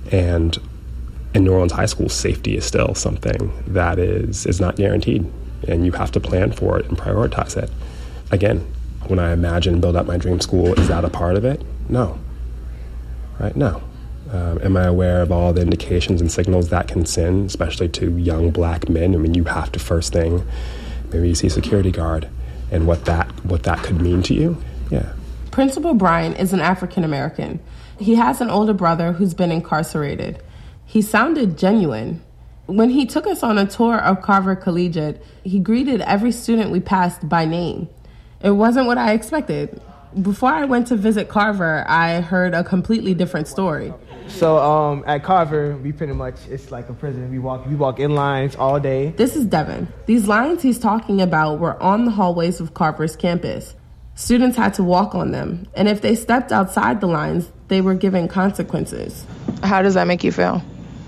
And in New Orleans high school, safety is still something that is not guaranteed, and you have to plan for it and prioritize it. Again, when I imagine build out my dream school, is that a part of it? No. Right? No. Am I aware of all the indications and signals that can send, especially to young black men? I mean, you have to first thing, maybe you see a security guard, and what that could mean to you. Yeah. Principal Bryant is an African American. He has an older brother who's been incarcerated. He sounded genuine. When he took us on a tour of Carver Collegiate, he greeted every student we passed by name. It wasn't what I expected. Before I went to visit Carver, I heard a completely different story. So at Carver, we pretty much, it's like a prison. We walk in lines all day. This is Devin. These lines he's talking about were on the hallways of Carver's campus. Students had to walk on them, and if they stepped outside the lines, they were given consequences. How does that make you feel?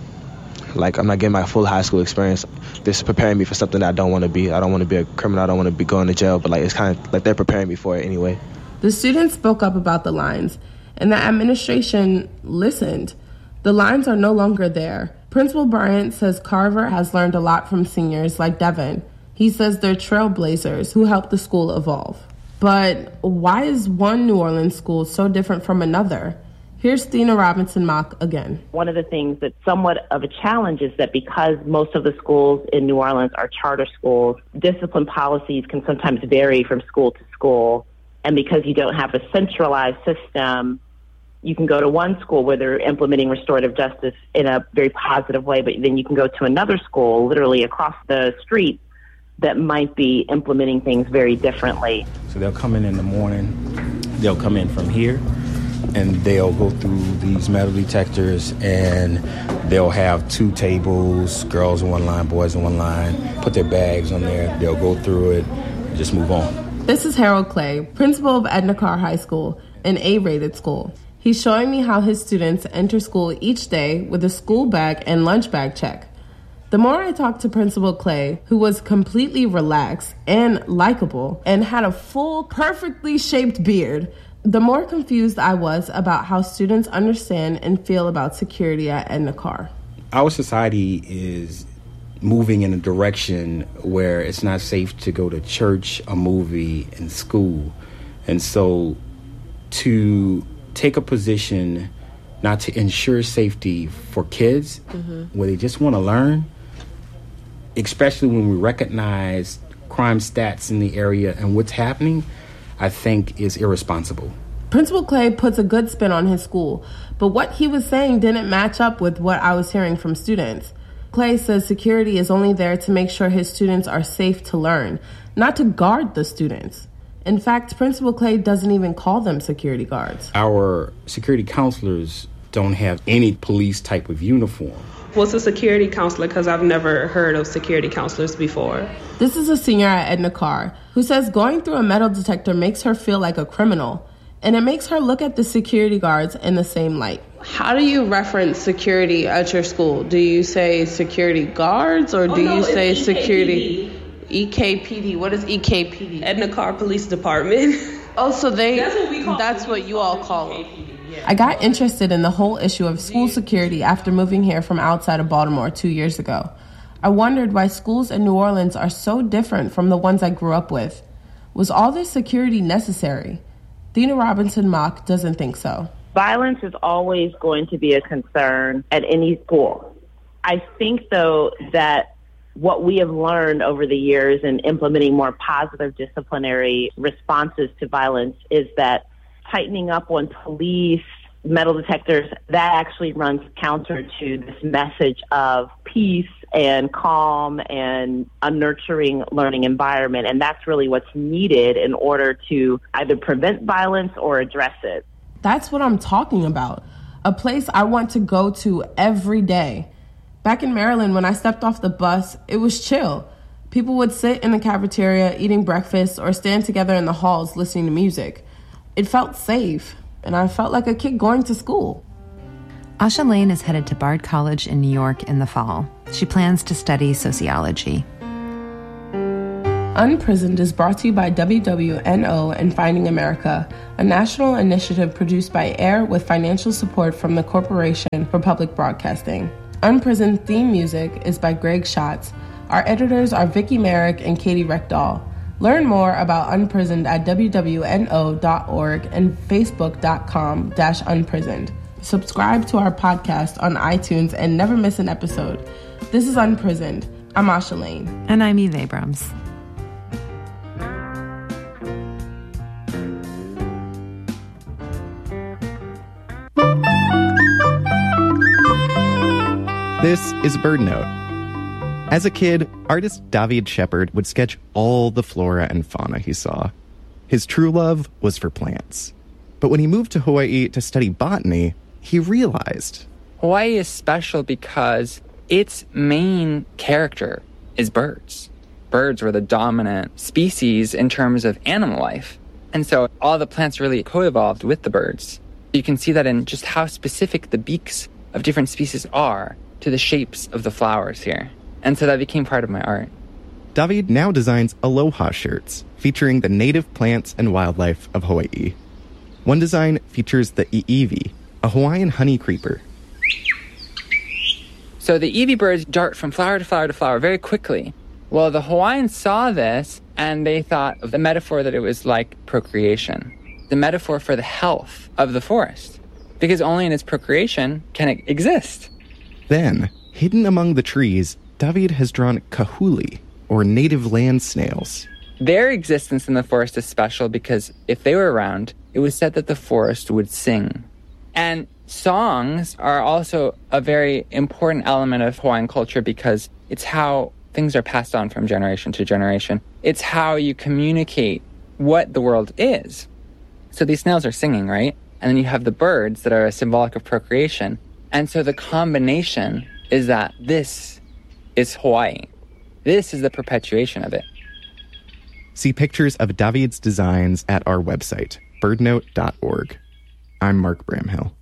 Like I'm not getting my full high school experience. This is preparing me for something that I don't want to be. I don't want to be a criminal. I don't want to be going to jail, but like it's kind of like they're preparing me for it anyway. The students spoke up about the lines, and the administration listened. The lines are no longer there. Principal Bryant says Carver has learned a lot from seniors like Devin. He says they're trailblazers who helped the school evolve. But why is one New Orleans school so different from another? Here's Thina Robinson Mock again. One of the things that's somewhat of a challenge is that because most of the schools in New Orleans are charter schools, discipline policies can sometimes vary from school to school. And because you don't have a centralized system, you can go to one school where they're implementing restorative justice in a very positive way, but then you can go to another school literally across the street that might be implementing things very differently. So they'll come in the morning, they'll come in from here, and they'll go through these metal detectors, and they'll have two tables, girls in one line, boys in one line, put their bags on there, they'll go through it, and just move on. This is Harold Clay, principal of Edna Carr High School, an A-rated school. He's showing me how his students enter school each day with a school bag and lunch bag check. The more I talked to Principal Clay, who was completely relaxed and likable and had a full, perfectly shaped beard, the more confused I was about how students understand and feel about security at Edna Carr. Our society is moving in a direction where it's not safe to go to church, a movie, and school. And so to take a position not to ensure safety for kids where they just want to learn, especially when we recognize crime stats in the area and what's happening, I think is irresponsible. Principal Clay puts a good spin on his school, but what he was saying didn't match up with what I was hearing from students. Clay says security is only there to make sure his students are safe to learn, not to guard the students. In fact, Principal Clay doesn't even call them security guards. Our security counselors don't have any police type of uniform. What's a security counselor? Because I've never heard of security counselors before. This is a senior at Edna Carr who says going through a metal detector makes her feel like a criminal, and it makes her look at the security guards in the same light. How do you reference security at your school? Do you say security guards or do you say security? EKPD. What is EKPD? Edna Carr Police Department. Oh, so that's what you all call them. Yeah. I got interested in the whole issue of school security after moving here from outside of Baltimore 2 years ago. I wondered why schools in New Orleans are so different from the ones I grew up with. Was all this security necessary? Thina Robinson Mock doesn't think so. Violence is always going to be a concern at any school. I think, though, that what we have learned over the years in implementing more positive disciplinary responses to violence is that tightening up on police, metal detectors, that actually runs counter to this message of peace and calm and a nurturing learning environment. And that's really what's needed in order to either prevent violence or address it. That's what I'm talking about. A place I want to go to every day. Back in Maryland, when I stepped off the bus, it was chill. People would sit in the cafeteria eating breakfast or stand together in the halls listening to music. It felt safe, and I felt like a kid going to school. Asha Lane is headed to Bard College in New York in the fall. She plans to study sociology. Unprisoned is brought to you by WWNO and Finding America, a national initiative produced by AIR with financial support from the Corporation for Public Broadcasting. Unprisoned theme music is by Greg Schatz. Our editors are Vicky Merrick and Katie Reckdahl. Learn more about Unprisoned at wwno.org and facebook.com/unprisoned. Subscribe to our podcast on iTunes and never miss an episode. This is Unprisoned. I'm Asha Lane. And I'm Eve Abrams. This is Bird Note. As a kid, artist David Shepard would sketch all the flora and fauna he saw. His true love was for plants. But when he moved to Hawaii to study botany, he realized Hawaii is special because its main character is birds. Birds were the dominant species in terms of animal life. And so all the plants really co-evolved with the birds. You can see that in just how specific the beaks of different species are to the shapes of the flowers here. And so that became part of my art. David now designs aloha shirts featuring the native plants and wildlife of Hawaii. One design features the iiwi, a Hawaiian honey creeper. So the iiwi birds dart from flower to flower to flower very quickly. Well, the Hawaiians saw this and they thought of the metaphor that it was like procreation, the metaphor for the health of the forest, because only in its procreation can it exist. Then, hidden among the trees, David has drawn kahuli, or native land snails. Their existence in the forest is special because if they were around, it was said that the forest would sing. And songs are also a very important element of Hawaiian culture because it's how things are passed on from generation to generation. It's how you communicate what the world is. So these snails are singing, right? And then you have the birds that are symbolic of procreation. And so the combination is that this is Hawaii. This is the perpetuation of it. See pictures of David's designs at our website, birdnote.org. I'm Mark Bramhill.